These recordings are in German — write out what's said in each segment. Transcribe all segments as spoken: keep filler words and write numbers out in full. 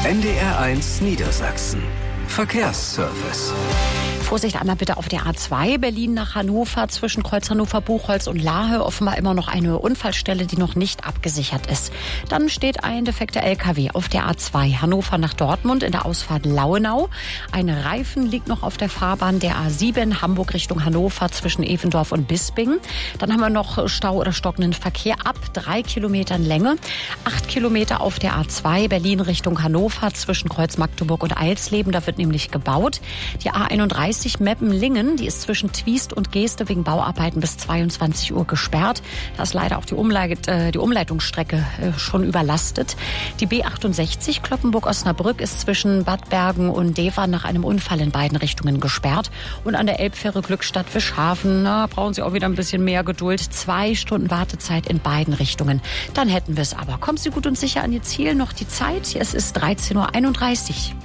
N D R eins Niedersachsen. Verkehrsservice. Vorsicht einmal bitte auf der A zwei, Berlin nach Hannover, zwischen Kreuz Hannover-Buchholz und Lahe. Offenbar immer noch eine Unfallstelle, die noch nicht abgesichert ist. Dann steht ein defekter L K W auf der A zwei, Hannover nach Dortmund in der Ausfahrt Lauenau. Ein Reifen liegt noch auf der Fahrbahn der A sieben, Hamburg Richtung Hannover, zwischen Evendorf und Bisping. Dann haben wir noch Stau oder stockenden Verkehr ab drei Kilometern Länge. Acht Kilometer auf der A zwei, Berlin Richtung Hannover, zwischen Kreuz Magdeburg und Eilsleben. Da wird nämlich gebaut. Die A einunddreißig Meppen-Lingen, die ist zwischen Twiest und Geeste wegen Bauarbeiten bis zweiundzwanzig Uhr gesperrt. Da ist leider auch die, Umleit- äh, die Umleitungsstrecke äh, schon überlastet. Die B achtundsechzig Cloppenburg-Osnabrück ist zwischen Bad Bergen und Deva nach einem Unfall in beiden Richtungen gesperrt. Und an der Elbfähre Glückstadt-Wischhafen, na, brauchen Sie auch wieder ein bisschen mehr Geduld. Zwei Stunden Wartezeit in beiden Richtungen. Dann hätten wir es aber. Kommen Sie gut und sicher an Ihr Ziel. Noch die Zeit. Es ist dreizehn Uhr einunddreißig.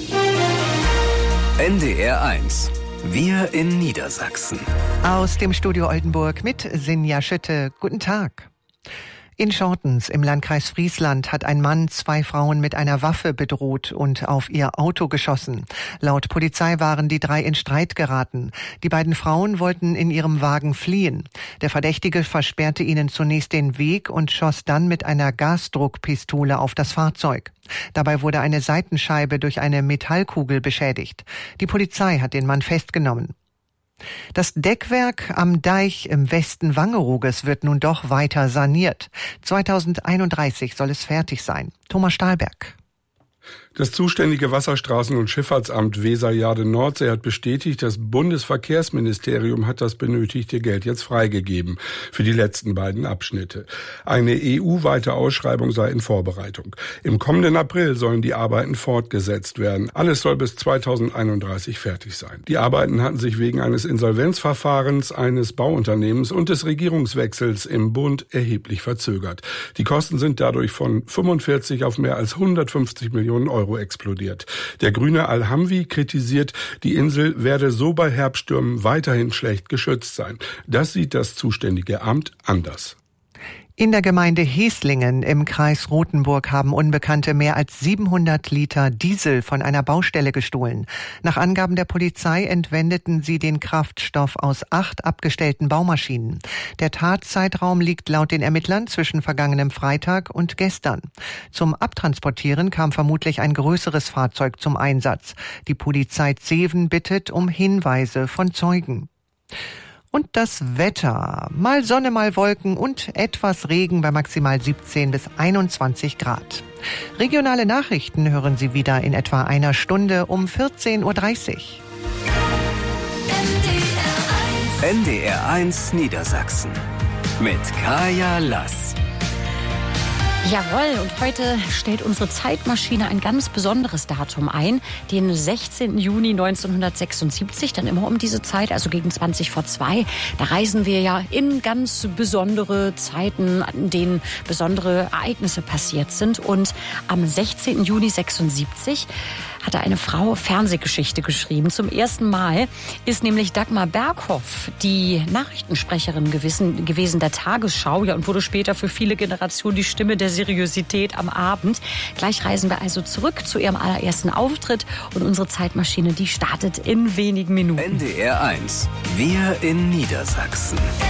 N D R eins. Wir in Niedersachsen. Aus dem Studio Oldenburg mit Sinja Schütte. Guten Tag. In Schortens im Landkreis Friesland hat ein Mann zwei Frauen mit einer Waffe bedroht und auf ihr Auto geschossen. Laut Polizei waren die drei in Streit geraten. Die beiden Frauen wollten in ihrem Wagen fliehen. Der Verdächtige versperrte ihnen zunächst den Weg und schoss dann mit einer Gasdruckpistole auf das Fahrzeug. Dabei wurde eine Seitenscheibe durch eine Metallkugel beschädigt. Die Polizei hat den Mann festgenommen. Das Deckwerk am Deich im Westen Wangerooges wird nun doch weiter saniert. zweitausendeinunddreißig soll es fertig sein. Thomas Stahlberg. Das zuständige Wasserstraßen- und Schifffahrtsamt Weser-Jade-Nordsee hat bestätigt, das Bundesverkehrsministerium hat das benötigte Geld jetzt freigegeben für die letzten beiden Abschnitte. Eine E U-weite Ausschreibung sei in Vorbereitung. Im kommenden April sollen die Arbeiten fortgesetzt werden. Alles soll bis zweitausendeinunddreißig fertig sein. Die Arbeiten hatten sich wegen eines Insolvenzverfahrens eines Bauunternehmens und des Regierungswechsels im Bund erheblich verzögert. Die Kosten sind dadurch von fünfundvierzig auf mehr als hundertfünfzig Millionen Euro explodiert. Der Grüne Al-Hamwi kritisiert, die Insel werde so bei Herbststürmen weiterhin schlecht geschützt sein. Das sieht das zuständige Amt anders. In der Gemeinde Heslingen im Kreis Rothenburg haben Unbekannte mehr als siebenhundert Liter Diesel von einer Baustelle gestohlen. Nach Angaben der Polizei entwendeten sie den Kraftstoff aus acht abgestellten Baumaschinen. Der Tatzeitraum liegt laut den Ermittlern zwischen vergangenem Freitag und gestern. Zum Abtransportieren kam vermutlich ein größeres Fahrzeug zum Einsatz. Die Polizei Zeven bittet um Hinweise von Zeugen. Und das Wetter. Mal Sonne, mal Wolken und etwas Regen bei maximal siebzehn bis einundzwanzig Grad. Regionale Nachrichten hören Sie wieder in etwa einer Stunde um vierzehn Uhr dreißig. N D R eins Niedersachsen. Mit Kaya Lass. Jawohl, und heute stellt unsere Zeitmaschine ein ganz besonderes Datum ein, den sechzehnten Juni neunzehnhundertsechsundsiebzig, dann immer um diese Zeit, also gegen zwanzig vor zwei. Da reisen wir ja in ganz besondere Zeiten, an denen besondere Ereignisse passiert sind. Und am sechzehnten Juni sechsundsiebzig hatte eine Frau Fernsehgeschichte geschrieben. Zum ersten Mal ist nämlich Dagmar Berghoff die Nachrichtensprecherin gewesen, gewesen der Tagesschau, ja, und wurde später für viele Generationen die Stimme der Seriosität am Abend. Gleich reisen wir also zurück zu ihrem allerersten Auftritt und unsere Zeitmaschine, die startet in wenigen Minuten. N D R eins. Wir in Niedersachsen.